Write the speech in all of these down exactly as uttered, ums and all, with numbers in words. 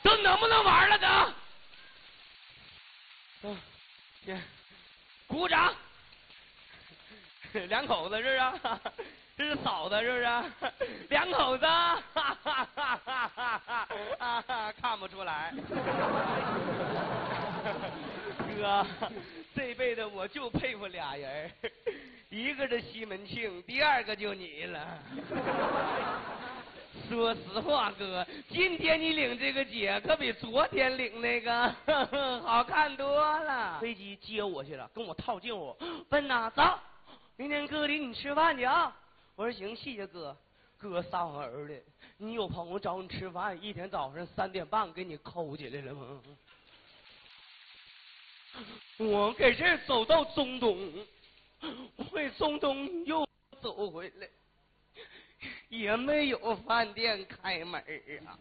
都能不能玩了都？嗯，行，鼓掌。两口子是不是？这是嫂子是不是？两口子，哈哈哈哈哈哈！看不出来。哥，这辈子我就佩服俩人，一个是西门庆，第二个就你了。说实话，哥，今天你领这个姐可比昨天领那个呵呵好看多了。飞机接我去了，跟我套近乎，问呐，走，明天哥领你吃饭去啊。我说行，谢谢哥。哥上儿了，你有朋友找你吃饭，一天早上三点半给你抠起来了吗？我搁这儿走到中东，回中东又走回来。也没有饭店开门啊！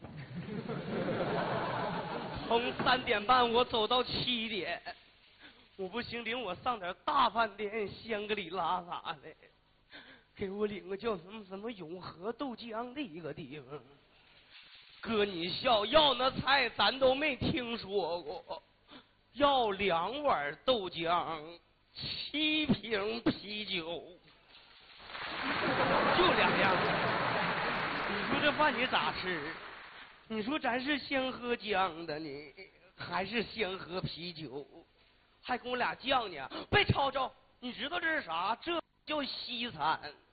从三点半我走到七点，我不行，领我上点大饭店，香格里拉啥的，给我领个叫什么什么永和豆浆的一个地方。哥，你笑，要那菜咱都没听说过，要两碗豆浆，七瓶啤酒，就两样。你说这饭你咋吃？你说咱是先喝姜的呢，还是先喝啤酒？还跟我俩犟呢？别吵吵，你知道这是啥？这叫西餐。